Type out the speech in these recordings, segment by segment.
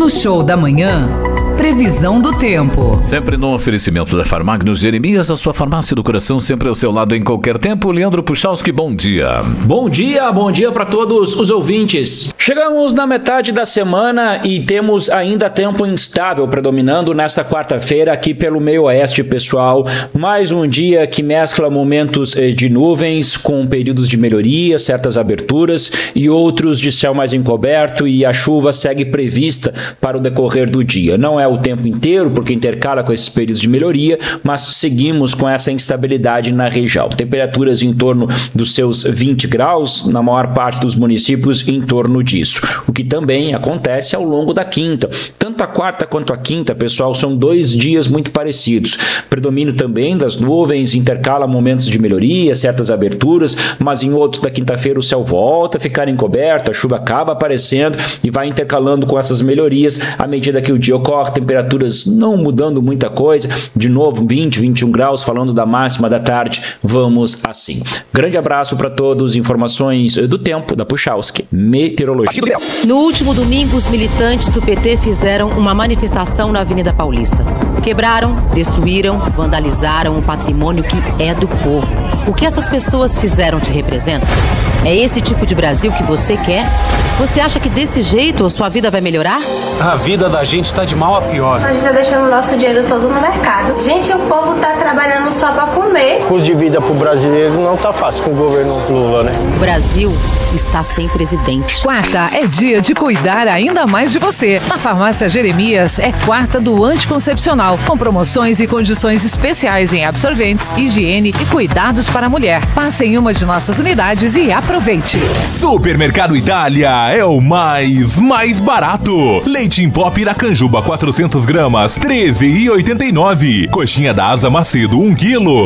No Show da Manhã, previsão do tempo. Sempre no oferecimento da Farmagnos Jeremias, a sua farmácia do coração, sempre ao seu lado em qualquer tempo. Leandro Puchalski, bom dia. Bom dia para todos os ouvintes. Chegamos na metade da semana e temos ainda tempo instável predominando nesta quarta-feira aqui pelo meio oeste, pessoal. Mais um dia que mescla momentos de nuvens com períodos de melhoria, certas aberturas e outros de céu mais encoberto, e a chuva segue prevista para o decorrer do dia. Não é o tempo inteiro, porque intercala com esses períodos de melhoria, mas seguimos com essa instabilidade na região. Temperaturas em torno dos seus 20 graus, na maior parte dos municípios em torno disso. O que também acontece ao longo da quinta. Tanto a quarta quanto a quinta, pessoal, são 2 dias muito parecidos. Predomínio também das nuvens, intercala momentos de melhoria, certas aberturas, mas em outros da quinta-feira o céu volta a ficar encoberto, a chuva acaba aparecendo e vai intercalando com essas melhorias à medida que o dia ocorre. Temperaturas não mudando muita coisa, de novo 20, 21 graus, falando da máxima da tarde, vamos assim. Grande abraço para todos, informações do tempo da Puchalski, meteorologia. No último domingo, os militantes do PT fizeram uma manifestação na Avenida Paulista. Quebraram, destruíram, vandalizaram o patrimônio que é do povo. O que essas pessoas fizeram te representa? É esse tipo de Brasil que você quer? Você acha que desse jeito a sua vida vai melhorar? A vida da gente está de mal a pior. A gente está deixando o nosso dinheiro todo no mercado. Gente, o povo está trabalhando só para comer. O custo de vida para o brasileiro não está fácil com o governo Lula, né? O Brasil está sem presidente. Quarta é dia de cuidar ainda mais de você. Na Farmácia Jeremias é quarta do anticoncepcional, com promoções e condições especiais em absorventes, higiene e cuidados para a mulher. Passe em uma de nossas unidades e aproveite. Supermercado Itália é o mais barato. Leite em pó Piracanjuba 400 gramas, R$13,89. Coxinha da Asa Macedo 1 quilo,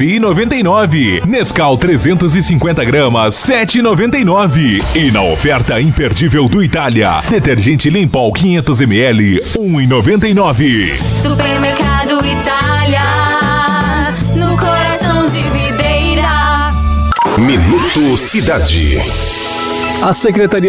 R$12,99. Nescau 350 gramas, R$7,99. E na oferta imperdível do Itália, detergente Limpol 500 ml, R$1,99. Supermercado Itália, no coração de Videira. Minuto Cidade. A Secretaria